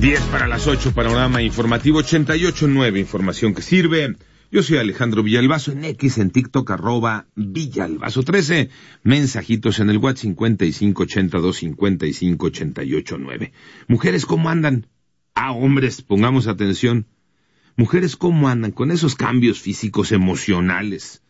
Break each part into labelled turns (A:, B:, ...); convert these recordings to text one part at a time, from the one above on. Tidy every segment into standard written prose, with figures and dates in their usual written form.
A: 10 para las 8, panorama informativo 88.9, información que sirve. Yo soy Alejandro Villalbazo, en X, en TikTok, @Villalbazo13, mensajitos en el WhatsApp 5582558889. Mujeres, ¿cómo andan? Hombres, pongamos atención. Mujeres, ¿cómo andan con esos cambios físicos, emocionales?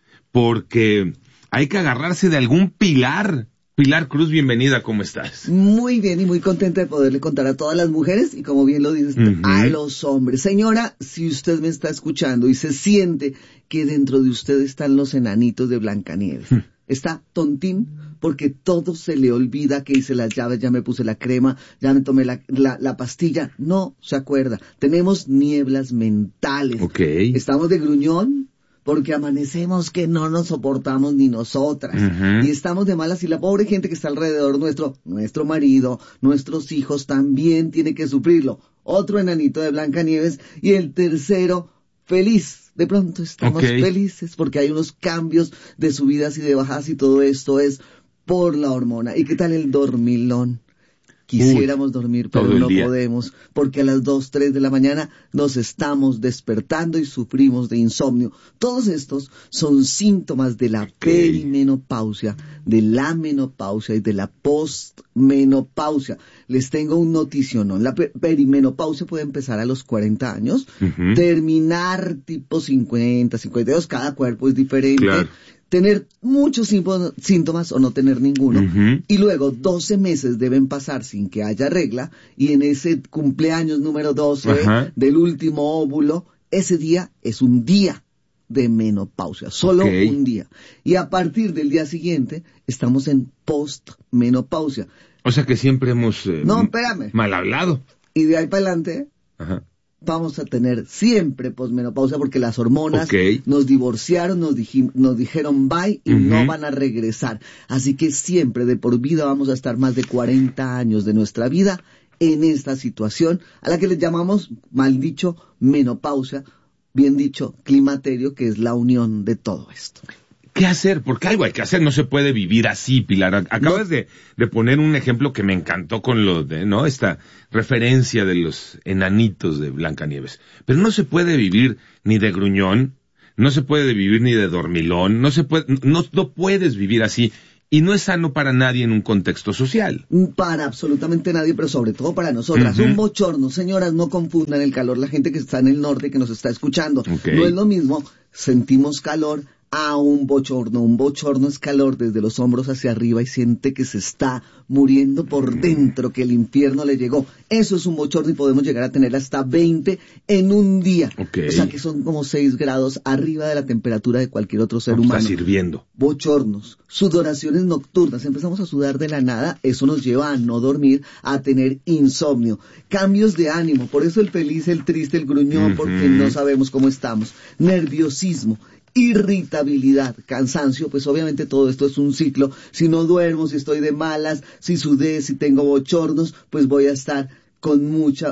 A: Porque hay que agarrarse de algún pilar. Pilar Cruz, bienvenida, ¿cómo estás?
B: Muy bien y muy contenta de poderle contar a todas las mujeres y, como bien lo dices, a los hombres. Señora, si usted me está escuchando y se siente que dentro de usted están los enanitos de Blancanieves, está tontín porque todo se le olvida, que hice las llaves, ya me puse la crema, ya me tomé la pastilla, no se acuerda. Tenemos nieblas mentales.
A: Okay.
B: Estamos de gruñón porque amanecemos que no nos soportamos ni nosotras, y estamos de malas, y la pobre gente que está alrededor nuestro marido, nuestros hijos, también tiene que sufrirlo. Otro enanito de Blancanieves, y el tercero feliz. De pronto estamos felices porque hay unos cambios de subidas y de bajadas, y todo esto es por la hormona. ¿Y qué tal el dormilón? Quisiéramos dormir, pero no podemos, porque a las 2, 3 de la mañana nos estamos despertando y sufrimos de insomnio. Todos estos son síntomas de la perimenopausia, de la menopausia y de la postmenopausia. Les tengo un noticionón. La perimenopausia puede empezar a los 40 años, terminar tipo 50, 52, cada cuerpo es diferente. Claro. Tener muchos síntomas o no tener ninguno, y luego 12 meses deben pasar sin que haya regla, y en ese cumpleaños número 12 del último óvulo, ese día es un día de menopausia, solo un día. Y a partir del día siguiente estamos en postmenopausia.
A: O sea que siempre hemos mal hablado.
B: Y de ahí para adelante vamos a tener siempre posmenopausia, porque las hormonas nos divorciaron, nos dijeron bye y no van a regresar. Así que siempre, de por vida, vamos a estar más de 40 años de nuestra vida en esta situación, a la que le llamamos, mal dicho, menopausia, bien dicho, climaterio, que es la unión de todo esto.
A: ¿Qué hacer? Porque algo hay que hacer, no se puede vivir así, Pilar. Acabas de poner un ejemplo que me encantó con lo de, ¿no? Esta referencia de los enanitos de Blancanieves. Pero no se puede vivir ni de gruñón, no se puede vivir ni de dormilón, no puedes vivir así. Y no es sano para nadie en un contexto social.
B: Para absolutamente nadie, pero sobre todo para nosotras. Un bochorno, señoras, no confundan el calor. La gente que está en el norte, que nos está escuchando, no es lo mismo, sentimos calor a un bochorno. Un bochorno es calor desde los hombros hacia arriba y siente que se está muriendo por dentro, que el infierno le llegó. Eso es un bochorno, y podemos llegar a tener hasta 20 en un día. O sea que son como 6 grados arriba de la temperatura de cualquier otro ser humano.
A: Está sirviendo.
B: Bochornos, sudoraciones nocturnas, empezamos a sudar de la nada, eso nos lleva a no dormir, a tener insomnio, cambios de ánimo, por eso el feliz, el triste, el gruñón, porque no sabemos cómo estamos, nerviosismo, irritabilidad, cansancio, pues obviamente todo esto es un ciclo. Si no duermo, si estoy de malas, si sudé, si tengo bochornos, pues voy a estar con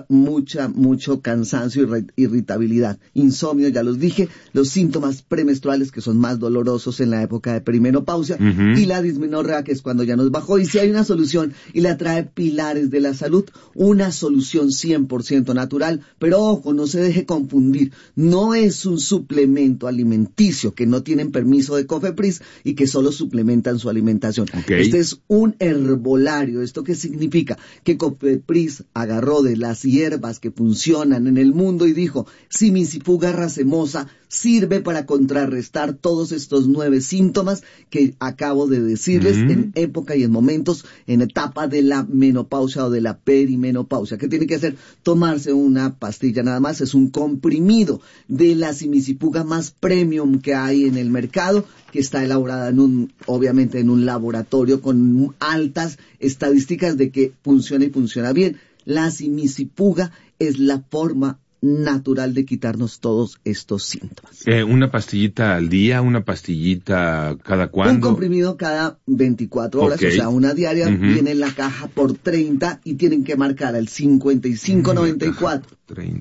B: mucho cansancio y irritabilidad. Insomnio, ya los dije, los síntomas premenstruales, que son más dolorosos en la época de perimenopausia, y la dismenorrea, que es cuando ya nos bajó. Y si hay una solución, y la trae Pilares de la Salud, una solución 100% natural, pero ojo, no se deje confundir, no es un suplemento alimenticio, que no tienen permiso de COFEPRIS y que solo suplementan su alimentación. Este es un herbolario. ¿Esto qué significa? Que COFEPRIS agarró de las hierbas que funcionan en el mundo y dijo: Simicifuga racemosa sirve para contrarrestar todos estos 9 síntomas que acabo de decirles en época y en momentos, en etapa de la menopausia o de la perimenopausia. ¿Qué tiene que hacer? Tomarse una pastilla nada más, es un comprimido de la simicifuga más premium que hay en el mercado, que está elaborada obviamente en un laboratorio con altas estadísticas de que funciona y funciona bien. La simicifuga es la forma natural de quitarnos todos estos síntomas.
A: ¿Una pastillita al día? ¿Una pastillita cada cuándo?
B: Un comprimido cada 24 horas, o sea, una diaria. Viene en la caja por 30 y tienen que marcar al 5594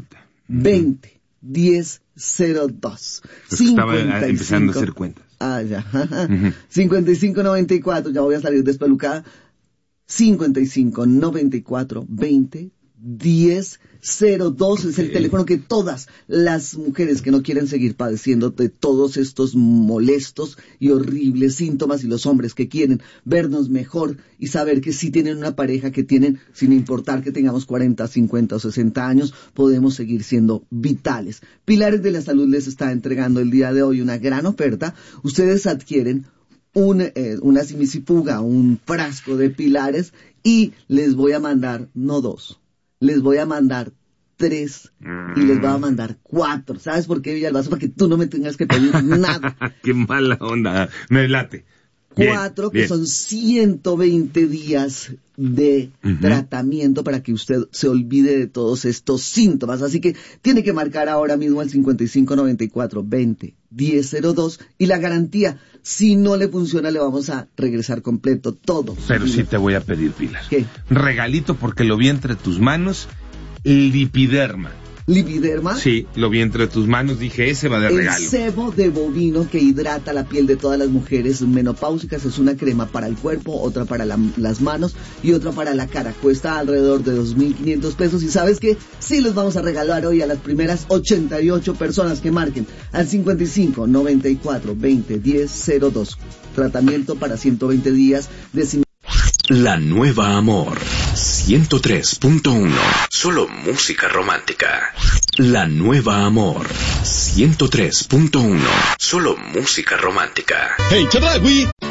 B: 20 10 02.
A: Estaba empezando a hacer cuentas.
B: Ya. 5594, ya voy a salir despelucada. 5594 20 1002 es el teléfono que todas las mujeres que no quieren seguir padeciendo de todos estos molestos y horribles síntomas, y los hombres que quieren vernos mejor y saber que si tienen una pareja que tienen, sin importar que tengamos 40, 50 o 60 años, podemos seguir siendo vitales. Pilares de la Salud les está entregando el día de hoy una gran oferta. Ustedes adquieren una simisifuga, un frasco de Pilares, y les voy a mandar, no 2, les voy a mandar 3 y les voy a mandar 4. ¿Sabes por qué, Villalbazo? Para que tú no me tengas que pedir nada.
A: Qué mala onda, me late.
B: 4 que son 120 días de tratamiento para que usted se olvide de todos estos síntomas. Así que tiene que marcar ahora mismo el 5594-20-1002 y la garantía, si no le funciona, le vamos a regresar completo todo.
A: Pero sí te voy a pedir, Pilar.
B: ¿Qué?
A: Regalito, porque lo vi entre tus manos, Lipiderma.
B: ¿Lipiderma?
A: Sí, lo vi entre tus manos, dije, ese va de regalo.
B: El sebo de bovino que hidrata la piel de todas las mujeres menopáusicas. Es una crema para el cuerpo, otra para las manos y otra para la cara. Cuesta alrededor de 2.500 pesos. Y ¿sabes qué? Sí los vamos a regalar hoy a las primeras 88 personas que marquen al 5594-20-1002. Tratamiento para 120 días de...
C: La Nueva Amor 103.1. Solo música romántica. La Nueva Amor 103.1. Solo música romántica.
D: Hey, Chedragui.